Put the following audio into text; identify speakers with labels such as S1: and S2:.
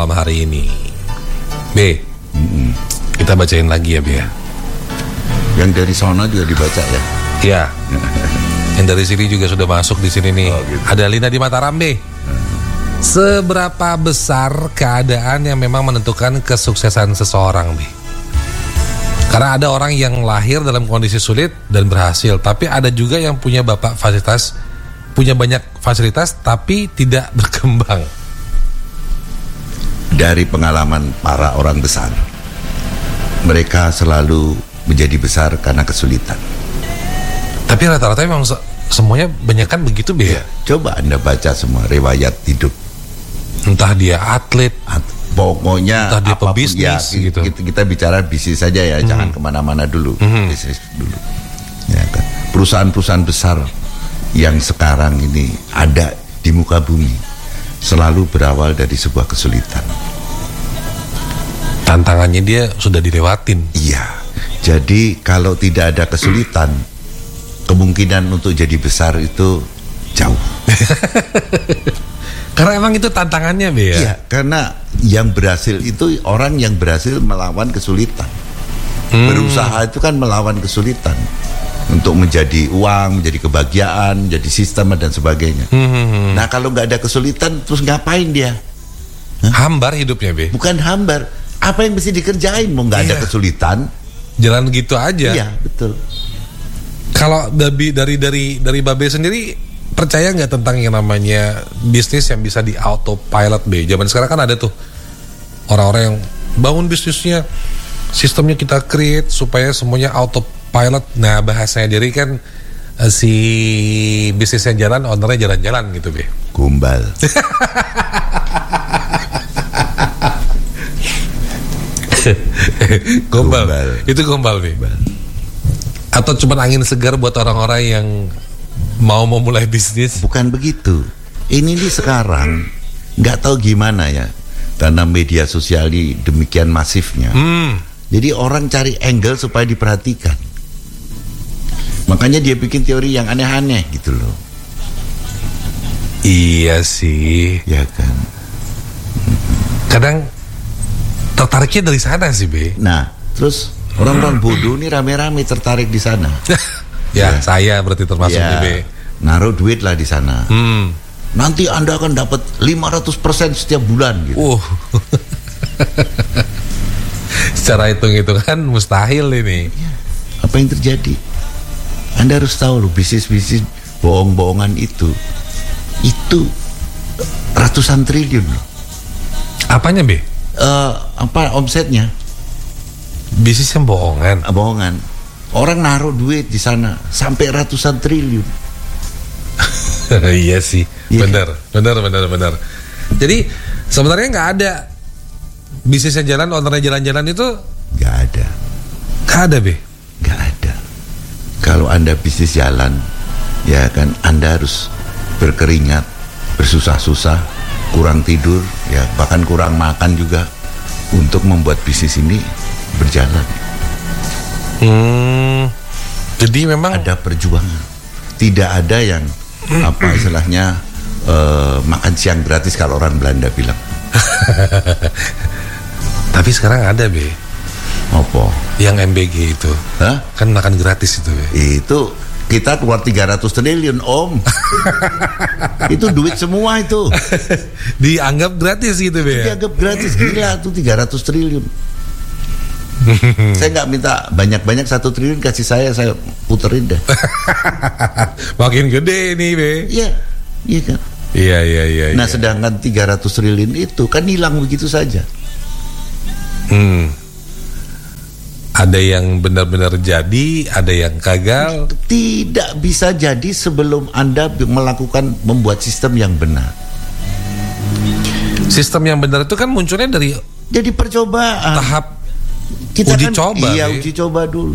S1: malam hari ini. B, kita bacain lagi ya, B ya.
S2: Yang dari sana juga dibaca ya?
S1: Iya. Yang dari sini juga sudah masuk di sini nih.
S2: Oh, gitu.
S1: Ada Lina di Mataram, B. Seberapa besar keadaan yang memang menentukan kesuksesan seseorang, B? Karena ada orang yang lahir dalam kondisi sulit dan berhasil, tapi ada juga yang punya punya banyak fasilitas tapi tidak berkembang.
S2: Dari pengalaman para orang besar, mereka selalu menjadi besar karena kesulitan.
S1: Tapi rata-rata memang semuanya banyak kan begitu, B ya?
S2: Coba Anda baca semua riwayat hidup.
S1: Entah dia atlet,
S2: pokoknya
S1: entah dia
S2: apapun,
S1: pebisnis
S2: ya,
S1: gitu.
S2: Kita bicara bisnis saja ya, jangan kemana-mana dulu. Bisnis dulu. Ya kan? Perusahaan-perusahaan besar yang sekarang ini ada di muka bumi selalu berawal dari sebuah kesulitan.
S1: Tantangannya dia sudah dilewatin.
S2: Iya. Jadi kalau tidak ada kesulitan, kemungkinan untuk jadi besar itu jauh.
S1: Karena emang itu tantangannya, B ya?
S2: Iya, karena yang berhasil itu orang yang berhasil melawan kesulitan. Berusaha itu kan melawan kesulitan untuk menjadi uang, menjadi kebahagiaan, menjadi sistem dan sebagainya. Nah kalau nggak ada kesulitan, terus ngapain dia?
S1: Hambar hidupnya, B?
S2: Bukan hambar. Apa yang mesti dikerjain? Mau nggak ada kesulitan?
S1: Jalan gitu aja.
S2: Iya, betul.
S1: Kalau dari Babe sendiri, percaya nggak tentang yang namanya bisnis yang bisa di autopilot, B? Zaman sekarang kan ada tuh orang-orang yang bangun bisnisnya, sistemnya kita create supaya semuanya autopilot. Nah bahasanya diri kan si bisnisnya jalan, ownernya jalan-jalan gitu, B.
S2: Gombal.
S1: Gombal. Itu gombal, B. Atau cuma angin segar buat orang-orang yang mau memulai bisnis?
S2: Bukan begitu. Ini nih sekarang nggak tahu gimana ya, karena media sosial ini demikian masifnya. Jadi orang cari angle supaya diperhatikan. Makanya dia bikin teori yang aneh-aneh gitu loh.
S1: Iya sih.
S2: Ya kan.
S1: Kadang tertariknya dari sana sih, B.
S2: Nah, terus orang-orang bodoh nih rame-rame tertarik di sana.
S1: Ya, saya berarti termasuk,
S2: ya,
S1: B.
S2: Naruh duit lah di sana. Nanti Anda akan dapat 500% setiap bulan gitu.
S1: Secara hitung-hitungan mustahil ini.
S2: Ya, apa yang terjadi? Anda harus tahu loh, bisnis-bisnis bohong-bohongan itu ratusan triliun loh.
S1: Apanya, B?
S2: Omsetnya?
S1: Bisnis yang bohongan.
S2: Bohongan. Orang naruh duit di sana sampai ratusan triliun.
S1: Iya sih, benar. Jadi sebenarnya nggak ada bisnisnya jalan, ownernya jalan-jalan itu
S2: nggak ada.
S1: Nggak ada, B.
S2: Nggak ada. Kalau Anda bisnis jalan, ya kan Anda harus berkeringat, bersusah-susah, kurang tidur, ya bahkan kurang makan juga untuk membuat bisnis ini berjalan.
S1: Jadi memang
S2: ada perjuangan. Tidak ada yang apa istilahnya makan siang gratis kalau orang Belanda bilang.
S1: Tapi sekarang ada, B.
S2: Apa?
S1: Yang MBG itu.
S2: Hah?
S1: Kan makan gratis itu, B.
S2: Itu kita keluar 300 triliun, Om. Itu duit semua itu.
S1: Dianggap gratis gitu, B.
S2: Dianggap gratis, gila tuh 300 triliun. Saya nggak minta banyak-banyak, 1 triliun kasih saya puterin deh.
S1: Makin gede nih, B.
S2: Iya, iya kan.
S1: Iya.
S2: Nah, sedangkan 300 triliun itu kan hilang begitu saja.
S1: Ada yang benar-benar jadi, ada yang gagal.
S2: Tidak bisa jadi sebelum Anda membuat sistem yang benar.
S1: Sistem yang benar itu kan munculnya dari
S2: jadi percobaan.
S1: Tahap
S2: kita
S1: uji
S2: kan,
S1: coba.
S2: Iya, uji coba dulu.